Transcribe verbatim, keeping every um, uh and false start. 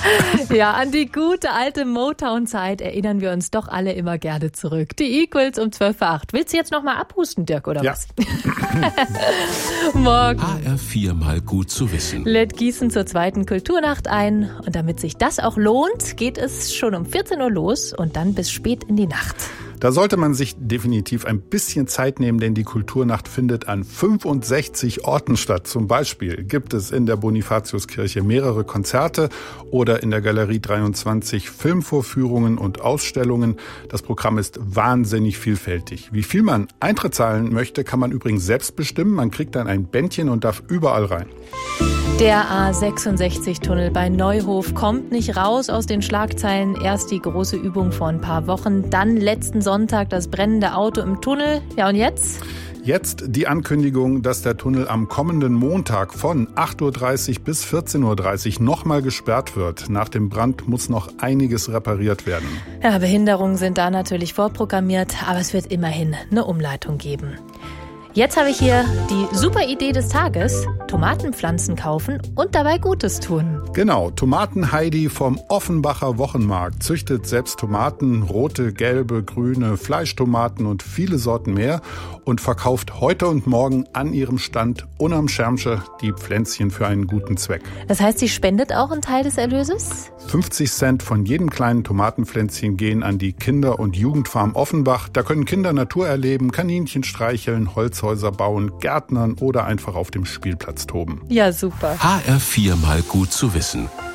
Ja, an die gute alte Motown-Zeit erinnern wir uns doch alle immer gerne zurück. Die Equals um zwölf vor acht. Willst du jetzt noch mal abhusten, Dirk, oder ja. was? Morgen H R vier mal gut zu wissen. lädt Gießen zur zweiten Kulturnacht ein. Und damit sich das auch lohnt, geht es schon um vierzehn Uhr los und dann bis spät in die Nacht. Da sollte man sich definitiv ein bisschen Zeit nehmen, denn die Kulturnacht findet an fünfundsechzig Orten statt. Zum Beispiel gibt es in der Bonifatiuskirche mehrere Konzerte oder in der Galerie dreiundzwanzig Filmvorführungen und Ausstellungen. Das Programm ist wahnsinnig vielfältig. Wie viel man Eintritt zahlen möchte, kann man übrigens selbst bestimmen. Man kriegt dann ein Bändchen und darf überall rein. Der A sechsundsechzig-Tunnel bei Neuhof kommt nicht raus aus den Schlagzeilen. Erst die große Übung vor ein paar Wochen, dann letzten Sonntag das brennende Auto im Tunnel. Ja, und jetzt? Jetzt die Ankündigung, dass der Tunnel am kommenden Montag von acht Uhr dreißig bis vierzehn Uhr dreißig nochmal gesperrt wird. Nach dem Brand muss noch einiges repariert werden. Ja, Behinderungen sind da natürlich vorprogrammiert, aber es wird immerhin eine Umleitung geben. Jetzt habe ich hier die super Idee des Tages. Tomatenpflanzen kaufen und dabei Gutes tun. Genau, Tomaten-Heidi vom Offenbacher Wochenmarkt züchtet selbst Tomaten, rote, gelbe, grüne, Fleischtomaten und viele Sorten mehr und verkauft heute und morgen an ihrem Stand unterm Schirmsche die Pflänzchen für einen guten Zweck. Das heißt, sie spendet auch einen Teil des Erlöses? fünfzig Cent von jedem kleinen Tomatenpflänzchen gehen an die Kinder- und Jugendfarm Offenbach. Da können Kinder Natur erleben, Kaninchen streicheln, Holzhäuser bauen, Gärtnern oder einfach auf dem Spielplatz toben. Ja, super. H R vier mal gut zu wissen.